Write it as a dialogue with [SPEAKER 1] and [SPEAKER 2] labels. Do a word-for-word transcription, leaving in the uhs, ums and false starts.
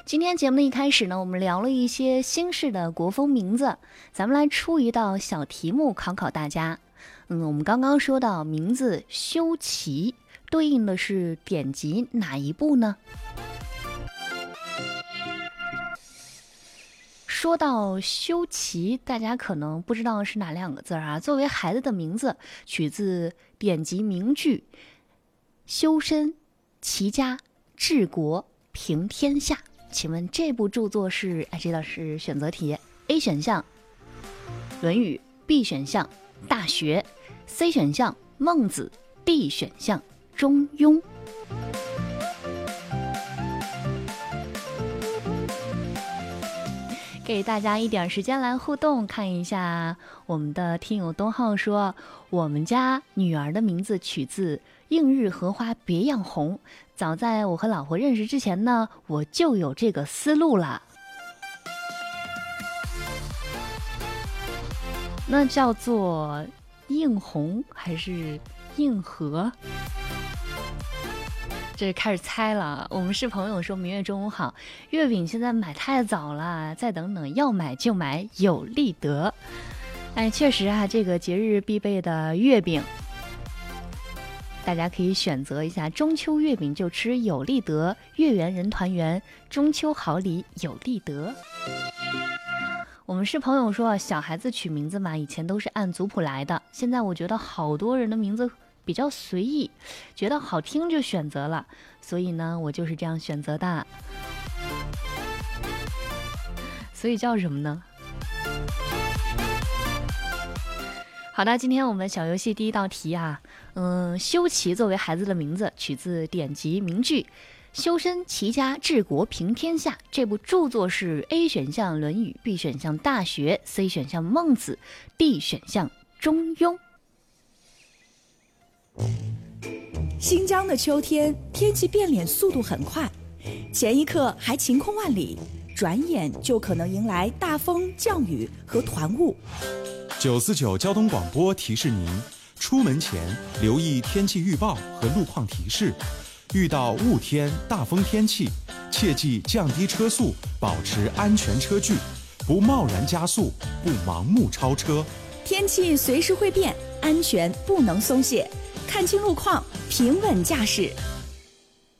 [SPEAKER 1] 今天节目的一开始呢，我们聊了一些新式的国风名字，咱们来出一道小题目考考大家。嗯，我们刚刚说到名字修齐，对应的是典籍哪一部呢？说到修齐，大家可能不知道是哪两个字啊。作为孩子的名字，取自典籍名句修身齐家治国平天下。请问这部著作是？哎，这道是选择题。A 选项论语， B 选项大学， C 选项孟子， D 选项中庸。给大家一点时间来互动，看一下我们的听友东浩说，我们家女儿的名字取自映日荷花别样红，早在我和老婆认识之前呢，我就有这个思路了。那叫做映红还是映荷？这开始猜了。我们是朋友说明月中午好，月饼现在买太早了，再等等，要买就买有利得。哎，确实啊，这个节日必备的月饼，大家可以选择一下，中秋月饼就吃有利得，月圆人团圆，中秋好礼有利得。我们是朋友说，小孩子取名字嘛，以前都是按族谱来的，现在我觉得好多人的名字比较随意，觉得好听就选择了，所以呢，我就是这样选择的。所以叫什么呢？好的，今天我们小游戏第一道题啊，嗯，修齐作为孩子的名字，取自典籍名句修身齐家治国平天下。这部著作是 A 选项论语， B 选项大学， C 选项孟子， D 选项中庸。
[SPEAKER 2] 新疆的秋天，天气变脸速度很快，前一刻还晴空万里，转眼就可能迎来大风、降雨和团雾。
[SPEAKER 3] 九四九交通广播提示您：出门前留意天气预报和路况提示，遇到雾天、大风天气，切记降低车速，保持安全车距，不贸然加速，不盲目超车。
[SPEAKER 2] 天气随时会变，安全不能松懈。看清路况，平稳驾驶。